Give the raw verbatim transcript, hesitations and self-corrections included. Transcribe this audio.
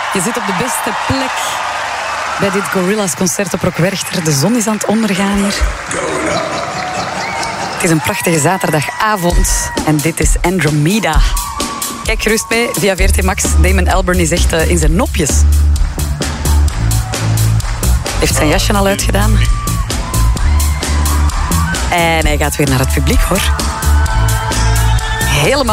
Je zit op de beste plek bij dit Gorillaz concert op Rock Werchter. De zon is aan het ondergaan hier. Het is een prachtige zaterdagavond en dit is Andromeda. Kijk gerust mee via V R T Max. Damon Albarn is echt uh, in zijn nopjes. Heeft zijn jasje al uitgedaan. En hij gaat weer naar het publiek, hoor. Helemaal